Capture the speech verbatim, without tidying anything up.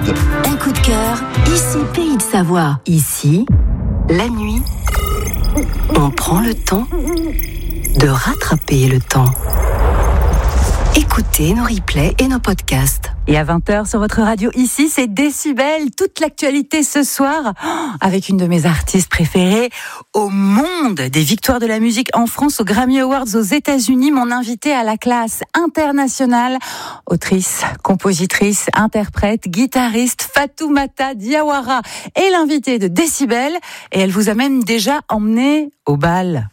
Un coup de cœur, ici Pays de Savoie. Ici, la nuit, on prend le temps de rattraper le temps. Écoutez nos replays et nos podcasts. Et à vingt heures sur votre radio, ici, c'est Décibel. Toute l'actualité ce soir, avec une de mes artistes préférées au monde. Des victoires de la musique en France, aux Grammy Awards aux États-Unis. Mon invitée à la classe internationale, autrice, compositrice, interprète, guitariste, Fatoumata Diawara est l'invitée de Décibel. Et elle vous amène déjà emmenée au bal.